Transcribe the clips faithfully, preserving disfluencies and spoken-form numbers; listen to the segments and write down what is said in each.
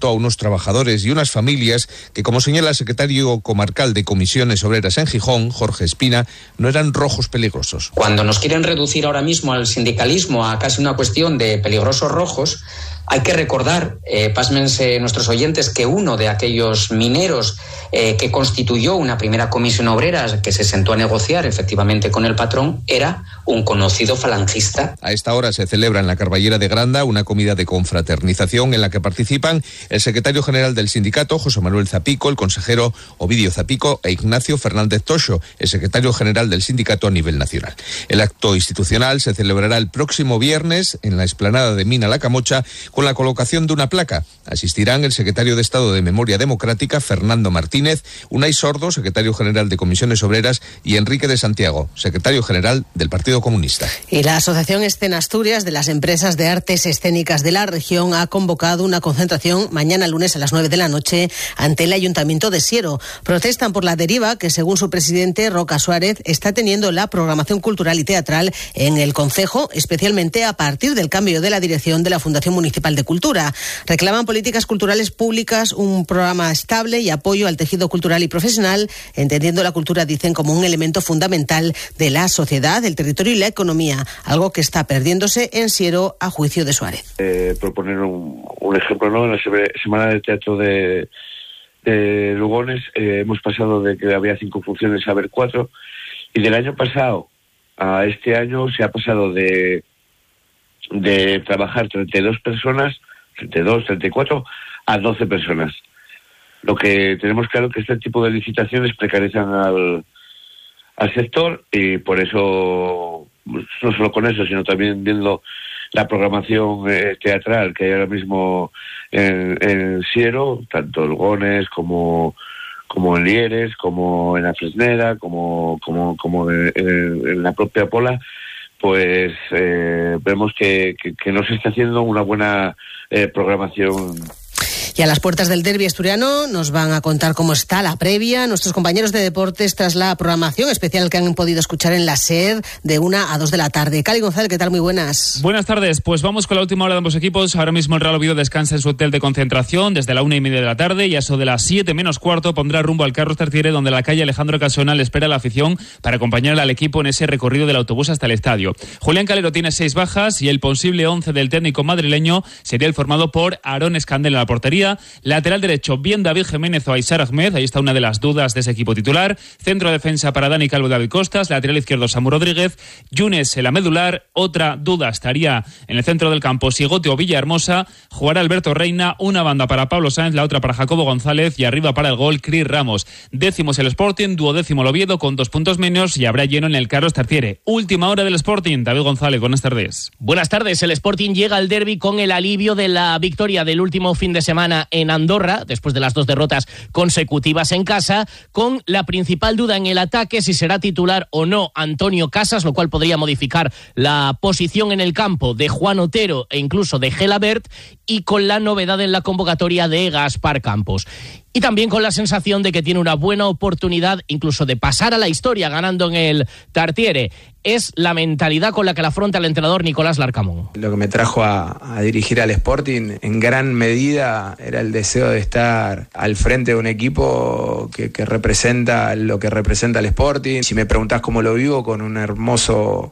a unos trabajadores y unas familias que, como señala el secretario comarcal de Comisiones Obreras en Gijón, Jorge Espina, no eran rojos peligrosos. Cuando nos quieren reducir ahora mismo al sindicalismo a casi una cuestión de peligrosos rojos, hay que recordar, eh, pásmense nuestros oyentes, que uno de aquellos mineros eh, que constituyó una primera comisión obrera que se sentó a negociar efectivamente con el patrón era un conocido falangista. A esta hora se celebra en la Carballera de Granda una comida de confraternización en la que participan el secretario general del sindicato, José Manuel Zapico, el consejero Ovidio Zapico e Ignacio Fernández Toxo, el secretario general del sindicato a nivel nacional. El acto institucional se celebrará el próximo viernes en la explanada de Mina La Camocha con la colocación de una placa. Asistirán el secretario de Estado de Memoria Democrática, Fernando Martínez, Unai Sordo, secretario general de Comisiones Obreras, y Enrique de Santiago, secretario general del Partido Comunista. Y la Asociación Escena Asturias de las Empresas de Artes Escénicas de la región ha convocado una concentración mañana lunes a las nueve de la noche ante el Ayuntamiento de Siero. Protestan por la deriva que, según su presidente, Roca Suárez, está teniendo la programación cultural y teatral en el concejo, especialmente a partir del cambio de la dirección de la Fundación Municipal de Cultura. Reclaman políticas culturales públicas, un programa estable y apoyo al tejido cultural y profesional, entendiendo la cultura, dicen, como un elemento fundamental de la sociedad, el territorio y la economía, algo que está perdiéndose en Siero a juicio de Suárez. Eh, proponer un, un ejemplo, ¿no? En la Semana de Teatro de, de Lugones eh, hemos pasado de que había cinco funciones a haber cuatro, y del año pasado a este año se ha pasado de de trabajar treinta y dos personas, treinta y dos, treinta y cuatro, a doce personas. Lo que tenemos claro que este tipo de licitaciones precarizan al, al sector, y por eso, no solo con eso, sino también viendo la programación eh, teatral que hay ahora mismo en, en Siero, tanto en Lugones como como en Lieres, como en la Fresneda, como como como en, en, en la propia Pola, pues eh, vemos que, que, que no se está haciendo una buena eh, programación. Y a las puertas del derbi asturiano nos van a contar cómo está la previa nuestros compañeros de deportes tras la programación especial que han podido escuchar en la SER de una a dos de la tarde. Cali González, ¿qué tal? Muy buenas. Buenas tardes, pues vamos con la última hora de ambos equipos. Ahora mismo el Real Oviedo descansa en su hotel de concentración desde la una y media de la tarde, y a eso de las siete menos cuarto pondrá rumbo al Carlos Tartiere, donde la calle Alejandro Casona le espera la afición para acompañar al equipo en ese recorrido del autobús hasta el estadio. Julián Calero tiene seis bajas y el posible once del técnico madrileño sería el formado por Aarón Escandel en la portería. Lateral derecho, bien David Jiménez o Aysar Ahmed, ahí está una de las dudas de ese equipo titular. Centro de defensa para Dani Calvo y David Costas. Lateral izquierdo, Samu Rodríguez. Yunes en la medular. Otra duda estaría en el centro del campo, Sigote o Villahermosa. Jugará Alberto Reina. Una banda para Pablo Sáenz, la otra para Jacobo González, y arriba para el gol, Cris Ramos. Décimos el Sporting, duodécimo el Oviedo con dos puntos menos, y habrá lleno en el Carlos Tartiere. Última hora del Sporting. David González, buenas tardes. Buenas tardes. El Sporting llega al derbi con el alivio de la victoria del último fin de semana en Andorra, después de las dos derrotas consecutivas en casa, con la principal duda en el ataque si será titular o no Antonio Casas, lo cual podría modificar la posición en el campo de Juan Otero e incluso de Gelabert, y con la novedad en la convocatoria de Gaspar Campos. Y también con la sensación de que tiene una buena oportunidad incluso de pasar a la historia ganando en el Tartiere. Es la mentalidad con la que la afronta el entrenador Nicolás Larcamón. Lo que me trajo a, a dirigir al Sporting en gran medida era el deseo de estar al frente de un equipo que, que representa lo que representa el Sporting. Si me preguntás cómo lo vivo, con un hermoso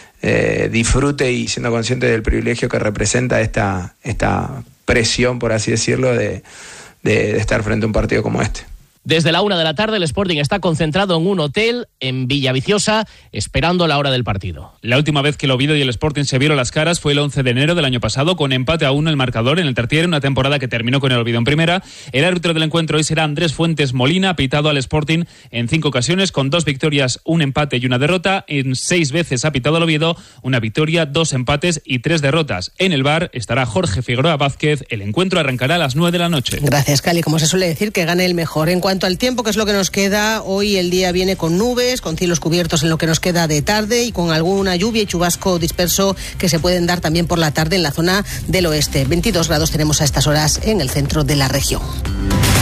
eh, disfrute y siendo consciente del privilegio que representa esta, esta presión, por así decirlo, de De, de estar frente a un partido como este. Desde la una de la tarde el Sporting está concentrado en un hotel en Villaviciosa esperando la hora del partido. La última vez que el Oviedo y el Sporting se vieron las caras fue el once de enero del año pasado, con empate a uno el marcador en el Tartiere, una temporada que terminó con el Oviedo en primera. El árbitro del encuentro hoy será Andrés Fuentes Molina, pitado al Sporting en cinco ocasiones, con dos victorias, un empate y una derrota. En seis veces ha pitado al Oviedo, una victoria, dos empates y tres derrotas. En el V A R estará Jorge Figueroa Vázquez. El encuentro arrancará a las nueve de la noche. Gracias, Cali. Como se suele decir, que gane el mejor. En cuanto al tiempo, que es lo que nos queda, hoy el día viene con nubes, con cielos cubiertos en lo que nos queda de tarde, y con alguna lluvia y chubasco disperso que se pueden dar también por la tarde en la zona del oeste. veintidós grados tenemos a estas horas en el centro de la región.